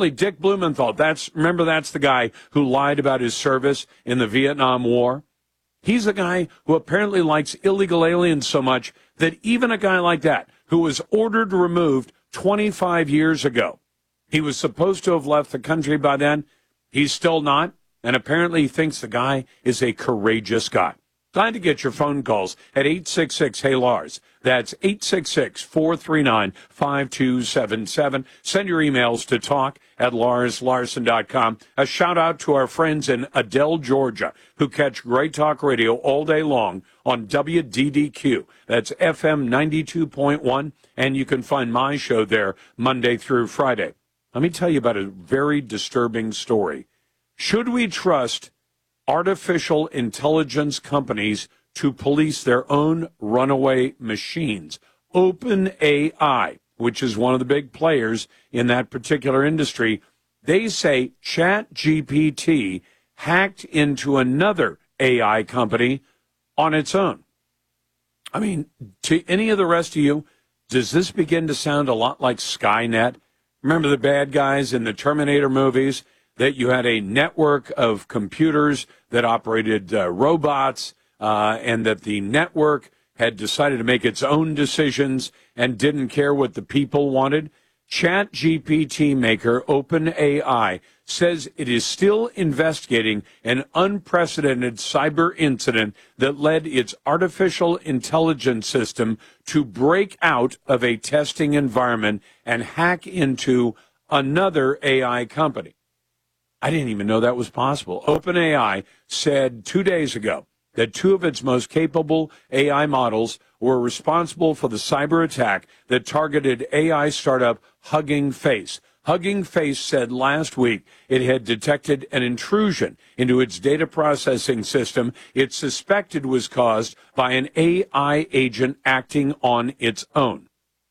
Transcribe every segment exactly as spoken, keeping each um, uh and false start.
apparently Dick Blumenthal, that's remember that's the guy who lied about his service in the Vietnam War. He's a guy who apparently likes illegal aliens so much that even a guy like that, who was ordered removed twenty-five years ago, he was supposed to have left the country by then. He's still not, and apparently he thinks the guy is a courageous guy. Glad to get your phone calls at eight six six, hey Lars. That's eight six six, four three nine, five two seven seven. Send your emails to talk at lars larson dot com. A shout out to our friends in Adele, Georgia, who catch Great Talk Radio all day long on W D D Q. That's F M ninety-two point one, and you can find my show there Monday through Friday. Let me tell you about a very disturbing story. Should we trust artificial intelligence companies to police their own runaway machines? OpenAI, which is one of the big players in that particular industry, they say ChatGPT hacked into another A I company on its own. I mean, to any of the rest of you, does this begin to sound a lot like Skynet? Remember the bad guys in the Terminator movies? That you had a network of computers that operated uh, robots, uh, and that the network had decided to make its own decisions and didn't care what the people wanted. ChatGPT maker OpenAI says it is still investigating an unprecedented cyber incident that led its artificial intelligence system to break out of a testing environment and hack into another A I company. I didn't even know that was possible. OpenAI said two days ago that two of its most capable A I models were responsible for the cyber attack that targeted A I startup Hugging Face. Hugging Face said last week it had detected an intrusion into its data processing system it suspected was caused by an A I agent acting on its own.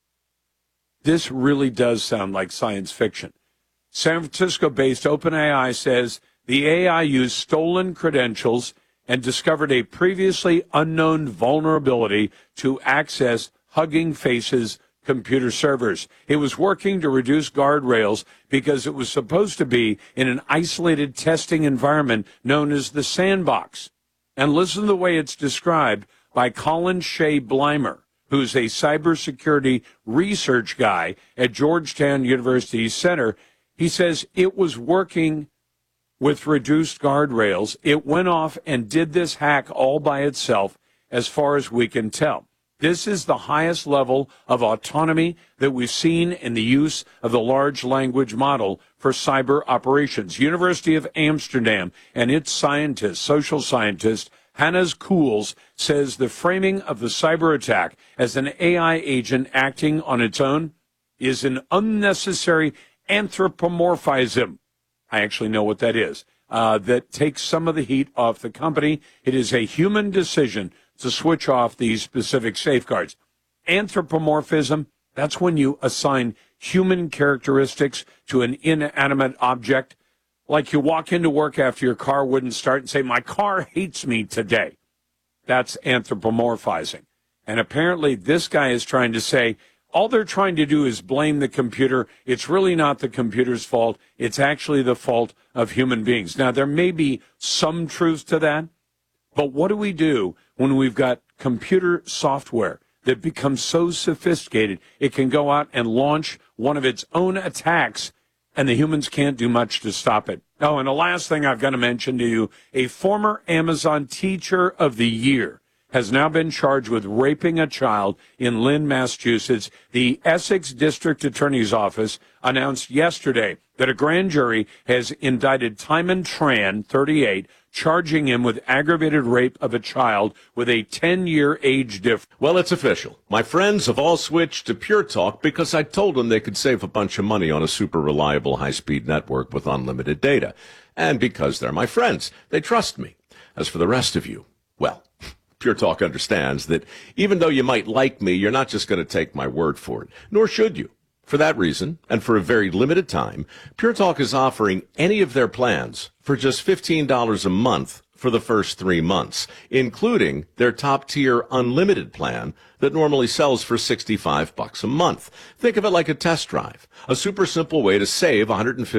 This really does sound like science fiction. San Francisco-based OpenAI says the A I used stolen credentials and discovered a previously unknown vulnerability to access Hugging Face's computer servers. It was working to reduce guardrails because it was supposed to be in an isolated testing environment known as the sandbox. And listen to the way it's described by Colin Shea Blymer, who's a cybersecurity research guy at Georgetown University Center. He says it was working with reduced guardrails. It went off and did this hack all by itself, as far as we can tell. This is the highest level of autonomy that we've seen in the use of the large language model for cyber operations. University of Amsterdam and its scientist, social scientist, Hannes Koels, says the framing of the cyber attack as an A I agent acting on its own is an unnecessary anthropomorphism. I actually know what that is. Uh, that takes some of the heat off the company. It is a human decision to switch off these specific safeguards. Anthropomorphism, that's when you assign human characteristics to an inanimate object. Like you walk into work after your car wouldn't start and say, my car hates me today. That's anthropomorphizing. And apparently this guy is trying to say, all they're trying to do is blame the computer. It's really not the computer's fault. It's actually the fault of human beings. Now, there may be some truth to that, but what do we do when we've got computer software that becomes so sophisticated it can go out and launch one of its own attacks and the humans can't do much to stop it? Oh, and the last thing I've got to mention to you, a former Amazon Teacher of the Year has now been charged with raping a child in Lynn, Massachusetts. The Essex District Attorney's Office announced yesterday that a grand jury has indicted Timon Tran, thirty-eight, charging him with aggravated rape of a child with a ten-year age difference. Well, it's official. My friends have all switched to Pure Talk because I told them they could save a bunch of money on a super reliable high-speed network with unlimited data. And because they're my friends, they trust me. As for the rest of you, well, Pure Talk understands that even though you might like me, you're not just going to take my word for it, nor should you. For that reason, and for a very limited time, Pure Talk is offering any of their plans for just fifteen dollars a month for the first three months, including their top-tier unlimited plan that normally sells for sixty-five bucks a month. Think of it like a test drive, a super simple way to save one hundred fifty